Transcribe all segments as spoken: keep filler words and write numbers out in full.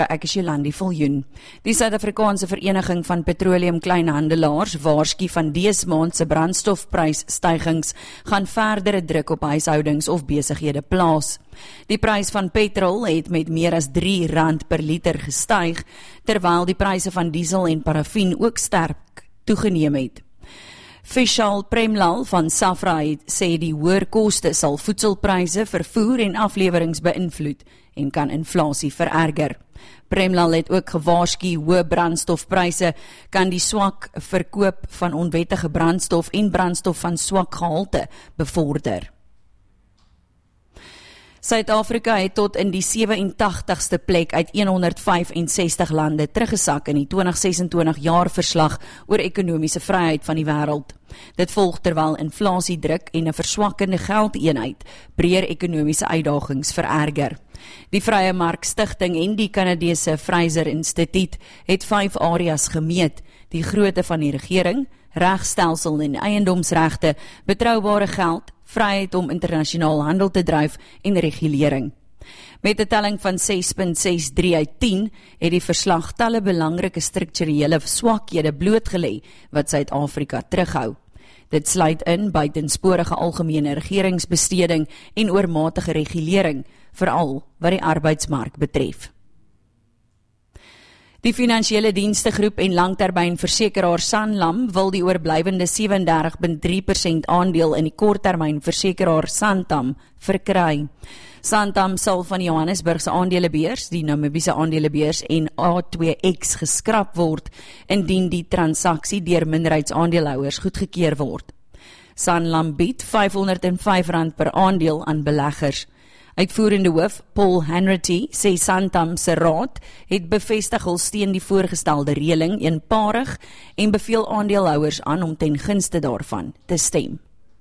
Ek is Jolandi Viljoen. Die Suid-Afrikaanse Vereniging van Petroleum Kleinhandelaars waarsku van dese maand se brandstofprysstygings gaan verdere druk op huishoudings of besighede plaas. Die prys van petrol het met meer as drie rand per liter gestyg, terwyl die pryse van diesel en parafin ook sterk toegeneem het. Vishal Premlal van Safra het sê die hoër koste sal voedselpryse, vervoer en aflewerings beïnvloed en kan inflasie vererger. Premlal het ook gewaarsku hoë brandstofpryse kan die swak verkoop van onwettige brandstof en brandstof van swak gehalte bevorder. Suid-Afrika het tot in die sewe-en-tagtigste plek uit honderd vyf en sestig lande teruggesak in die twintig ses-en-twintig jaar verslag oor ekonomiese vryheid van die wêreld. Dit volg terwyl inflasiedruk en 'n verswakkende geldeenheid breër ekonomiese uitdagings vererger. Die Vrye Mark Stichting en die Kanadese Fraser Instituut het vyf areas gemeet: die grootte van die regering, regstelsel en eiendomsregte, betroubare geld, vryheid om internasionaal handel te dryf en regulering. Met 'n telling van ses komma ses drie uit tien het die verslag talle belangrike strukturele swakhede blootgelê wat Suid-Afrika terughou. Dit sluit in buitensporige algemene regeringsbesteding en oormatige regulering, veral wat die arbeidsmark betref. Die Finansiële Dienste Groep en langtermynversekeraar Sanlam wil die oorblywende sewe en dertig komma drie persent aandeel in die korttermynversekeraar Santam verkry. Santam sal van die Johannesburgse aandelebeurs, die Namibiese aandelebeurs en A twee X geskraap word indien die transaksie deur minderheidsaandeelhouers goedgekeur word. Sanlam bied vyfhonderd en vyf rand per aandeel aan beleggers. Uitvoerende hoof Paul Hanratty sê Santam se raad het bevestig hul steun die voorgestelde reëling eenparig en beveel aandeelhouers aan om ten gunste daarvan te stem.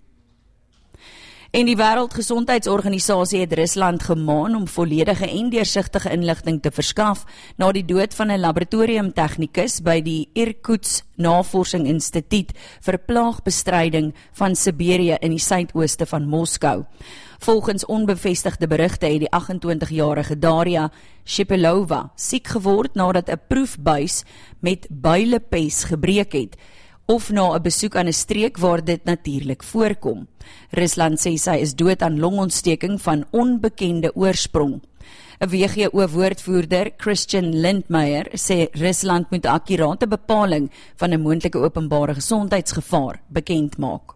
En die Wêreldgesondheidsorganisasie het Rusland gemaan om volledige en deursigtige inligting te verskaf na die dood van 'n laboratoriumtegnikus by die Irkutsk Navorsing Instituut vir plaagbestryding van Siberië in die suidooste van Moskou. Volgens onbevestigde berigte het die agt-en-twintigjarige Daria Shepelova siek geword nadat 'n proefbuis met builepes gebreek het, of na 'n besoek aan 'n streek waar dit natuurlik voorkom. Rusland sê sy is dood aan longontsteking van onbekende oorsprong. 'n W G O-woordvoerder, Christian Lindmeier, sê Rusland moet 'n akkurate bepaling van 'n moontlike openbare gesondheidsgevaar bekend maak.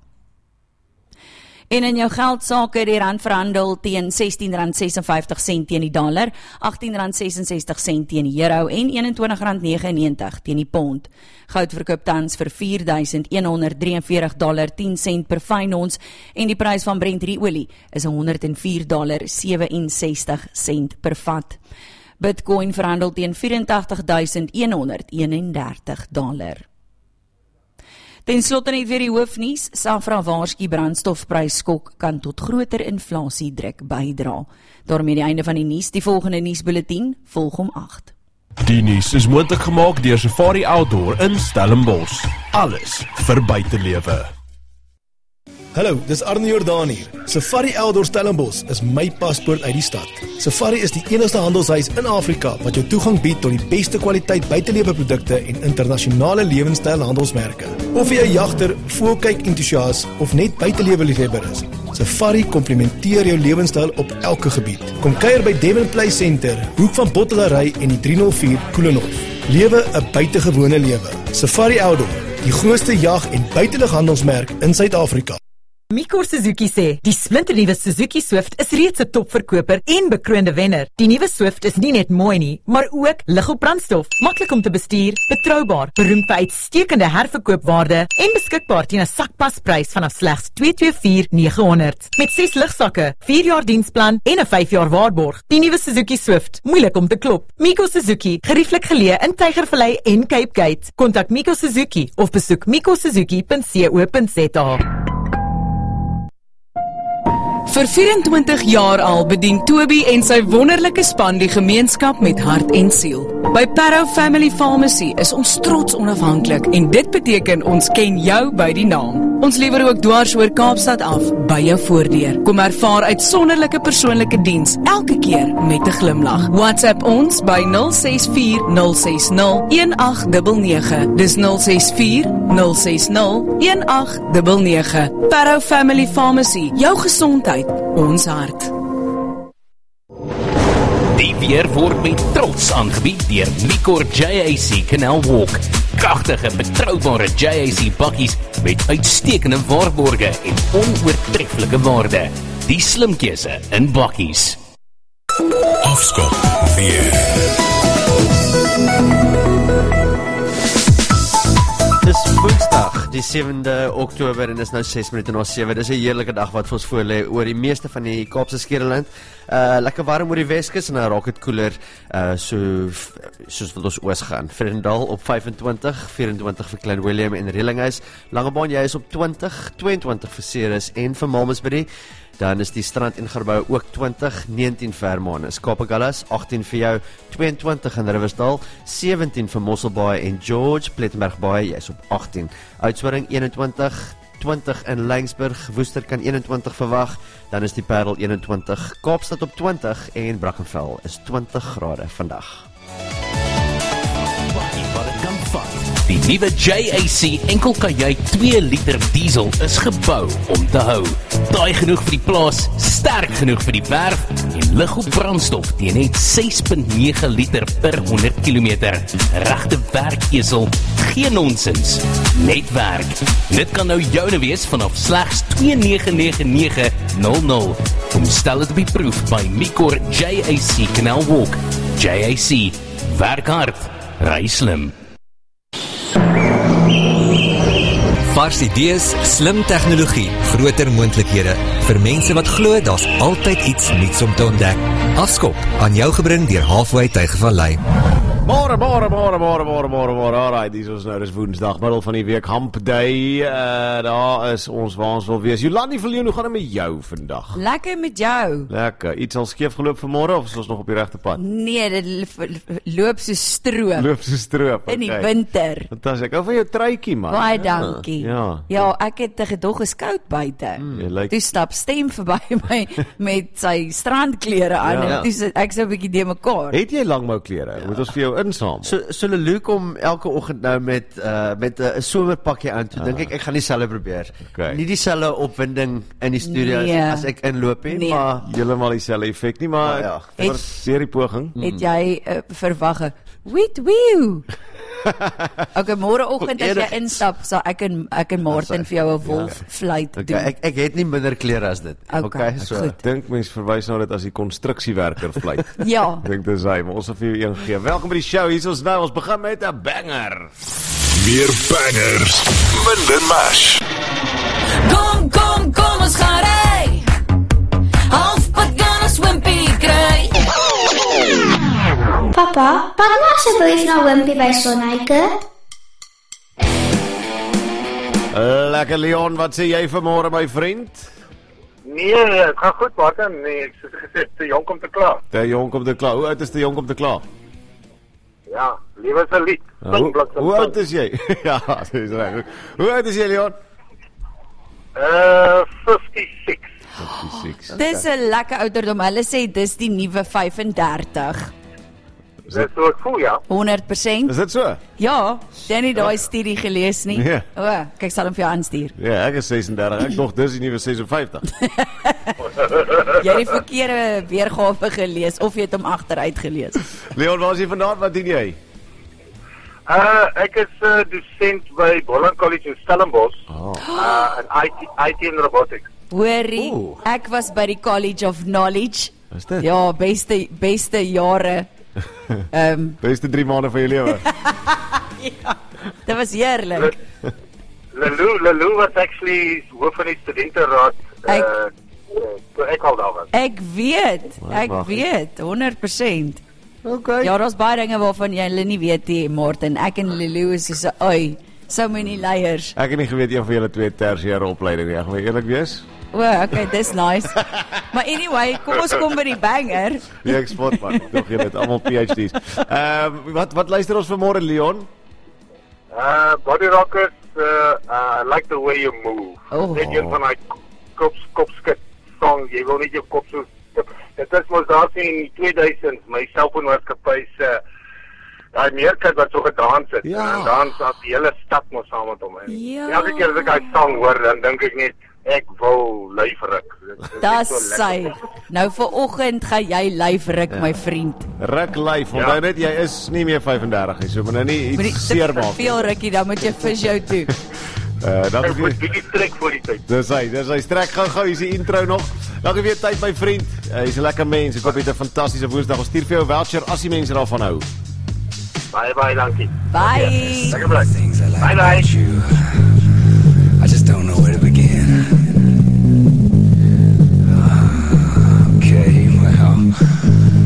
En in jou geldsake, die rand verhandel teen sestien rand sesenvyftig sent teen die dollar, agttien rand sesensestig sent teen die euro en eenentwintig rand negenennegentig teen die pond. Goud verkoop tans vir vier duisend een honderd drie en veertig dollar tien sent per fyn ons en die prys van Brent olie is honderd en vier dollar sewe en sestig sent per vat. Bitcoin verhandel teen vyf agt agt duisend een honderd een en dertig dollar. Ten slotte net weer die hoofnuus. Safra waarsku brandstofprysskok kan tot groter inflasiedruk bydra. Daarmee die einde van die nuus. Die volgende nuusbulletin volg om agt. Die nuus is moontlik gemaak deur Safari Outdoor in Stellenbosch. Alles vir buitelewe. Hallo, dis Arne Jordaan hier. Safari Outdoor Stellenbosch is my paspoort uit die stad. Safari is die enigste handelshuis in Afrika wat jou toegang bied tot die beste kwaliteit buiteleweprodukte en internasionale lewenstyl handelsmerke. Of jy 'n jagter, voelkyk entoesias of net buitelewe liefhebber is, Safari komplementeer jou lewenstyl op elke gebied. Kom kuier by Devon Play Center, hoek van Bottelary en die drie nul vier Koelenhof. Lewe 'n buitengewone lewe. Safari Outdoor, die grootste jag- en buitelughandelsmerk in Suid-Afrika. Miko Suzuki sê, die splinternuwe Suzuki Swift is reeds 'n topverkoper en bekroonde wenner. Die nuwe Swift is nie net mooi nie, maar ook lig op brandstof, maklik om te bestuur, betroubaar, beroemd vir uitstekende herverkoopwaarde en beskikbaar teen 'n sakpasprys vanaf slegs twee twee vier negehonderd. Met ses ligsakke, vier jaar diensplan en 'n vyf jaar waarborg. Die nuwe Suzuki Swift, moeilik om te klop. Miko Suzuki, gerieflik geleë in Tygervallei en Cape Gate. Kontak Miko Suzuki of besoek miko suzuki punt co punt za. Vir vyf-en-twintig jaar al bedien Toby en sy wonderlike span die gemeenskap met hart en siel. By Parow Family Pharmacy is ons trots onafhanklik en dit beteken ons ken jou by die naam. Ons lewer ook dwars oor Kaapstad af, by jou voordeur. Kom ervaar uitsonderlike persoonlike diens, elke keer met 'n glimlag. WhatsApp ons by nul ses vier nul ses nul een agt nege nege. Dis nul ses vier nul ses nul een agt nege nege. Parow Family Pharmacy, jou gesondheid, ons hart. Die weer word met trots aangebied deur Micor J A C Canal Walk. Kragtige, betroubare J A C bakkies met uitstekende waarborge en onoortreffelike waarde. Die slim keuse in bakkies. Afskop weer. Dis Woensdag, die sewende Oktober en dis nou ses minute na sewe. Dis 'n heerlike dag wat vir ons voorlê oor die meeste van die Kaapse Skiereiland. Uh lekker warm oor die Weskus en nou raak dit koeler uh so soos wat ons oos gaan. Vredendal op vyf en twintig, vyf en twintig vir Klein Willem en Relinghuis. Langebaan jy is op twintig, twee en twintig vir Ceres en vir Malmesbury. Dan is die Strand en Grabouw ook twintig, negentien vir Hermanus. Kapagallas, agttien vir jou, twee en twintig in Riversdal, sewentien vir Mosselbaai en George, Plettenberg Baai, jy is op agttien. Oudtshoorn een en twintig, twintig in Laingsburg, Woester kan een en twintig verwag, dan is die Parel een en twintig, Kaapstad op twintig en Brackenfell is twintig grade vandag. Die nuwe J A C enkelkajuit twee liter diesel is gebou om te hou. Taai genoeg vir die plaas, sterk genoeg vir die werf en lig op brandstof teen net ses komma nege liter per honderd kilometer. Regte werkesel, geen nonsens, net werk. Dit kan nou joune wees vanaf slegs twee nege nege nege nul nul. Kom stel dit op die proef by Micor J A C Canal Walk. J A C, werk hard, ry slim. Vars idees, slim tegnologie, groter moontlikhede. Vir mense wat glo daar's altyd iets nuuts om te ontdek. Afskop aan jou gebring deur Halfway Tygervallei. Môre, môre, môre, môre, môre, môre, môre. Alright, dis ons nou, dis Woensdag, middel van die week, Hump Day. Uh, daar is ons waar ons wil wees. Jolandi Viljoen, hoe gaan dit met jou vandag? Lekker met jou. Lekker. Iets al skeef geloop vanmôre of is ons nog op die regte pad? Nee, dit loop so stroop. Loop so stroop. In die okay. winter. Fantasties. Ek hou van jou truitjie, man. Baie dankie. Ja. Ja, ek het 'n gedog geskout buite. Mm, like... Toe stap Stem verby my met sy strandklere aan Ja. en toe sit ek so 'n bietjie de mekaar. Het jy langmou klere? Ja. Moet ons vir jou insaam? So, so Lelou kom elke oggend nou met uh, met 'n uh, somerpakkie aan toe. Ah. Dink ek ek gaan dieselfde probeer. Okay. Nie dieselfde opwinding in die studio Nee. as ek inloop nie, Nee. maar Heeltemal dieselfde effek nie, maar Ah, ja. ja. Verseer die poging. Het jy uh, verwag? Weet wiew. Okay, môreoggend as jy instap, sal ek en ek en Martin vir jou 'n wolf fluit okay, doen. ek ek het nie minder klere as dit. Okay, Okay, so goed. Ek dink mense verwys na dit as die konstruksiewerker fluit. Ja. Ek dink dis hy, maar ons sal vir jou een gee. Welkom by die show. Hier is ons nou. Ons begin met 'n banger. Meer bangers, minder mash. Kom, kom, kom ons gaan ry. Halfpad gaan ons wimpie kry. Papa, pak maar asseblief na Wimpie by Sonnyke. Lekker Leon, wat sê jy vanmôre my vriend? Nee, het gaan goed, Martin. Nee, ek soos gesê, te jonk om te klaar. Te jonk om te klaar. Hoe oud is te jonk om te klaar? Ja, lewe is 'n lied. Hoe, hoe oud is jy? Ja, dis reg. Hoe oud is jy Leon? Uh, vyftig-ses. vyftig-ses. Dis 'n lekker ouderdom. Hulle sê dis die nuwe vyf en dertig. Dis so ek voel, ja. honderd persent. Is dit so? Ja, jy het nie daai studie gelees nie. Nee. O, oh, kyk sal hom vir jou aanstuur. Ja, ek is sesendertig. Ek dog dis die nuwe ses en vyftig. Jy het die verkeerde weergawe gelees of jy het hom agteruit gelees. Leon, waar is jy vandaan? Wat doen jy? Uh, ek is 'n uh, dosent by Bolland College in Stellenbosch. Oh. Uh, in I T, I T en robotics. Hoorie, Oeh. ek was by die College of Knowledge. Is dit? Ja, beste beste jare. Ehm um, Beste drie maande van jou lewe. ja, dit was heerlik. Lelou, Lelou was actually hoof van die studenteraad. Uh, Ek- toe ek al daar was. Ek weet, ek Wag, weet, honderd persent. Okay. Ja, daar's baie dinge waarvan jy hulle nie weet nie, Martin. Ek en Lelou is so 'n oi, so many layers. Ek het nie geweet een van julle twee tersiêre opleiding nie. Ek gaan eerlik wees. O, oh, okay, dis nice. Maar anyway, kom ons kom by die banger. Ja, ek spot man. Tog jy dit almal P H D's. Ehm uh, wat wat luister ons vanmôre Leon? Uh, Body Rockers, uh, uh, I like the way you move. Oh. Net een van daai kop kopskit song, jy wil net jou kop so dit is mos daar sien in die tweeduisends, my selfoonmaatskappy se daai meerkat wat so gedans het. Ja. En dan sat die hele stad mos saam met hom. En Ja. elke keer as ek daai song hoor, dan dink ek net ek wil lyfruk. Dis sy. Nou vanoggend gaan jy lyf ruk, ja. my vriend. Ruk lyf, onthou Ja. net jy is nie meer vyf-en-dertig nie, so moet nou nie Moenie iets te seer maak. veel rukkie, dan moet jy vis jou toe. Uh, dan Ek moet moet jy bietjie trek voor die tyd. Dis hy, dis hy strek gou-gou, hier is die intro nog. Dankie vir jou tyd my vriend. Uh, Hy's 'n lekker mens. Ek hoop jy het 'n fantastiese Woensdag. Ons stuur vir jou 'n voucher as die mense daarvan hou. Baie baie dankie. Bye. Lekker bly. Things I like Bye bye. about you. I just don't know where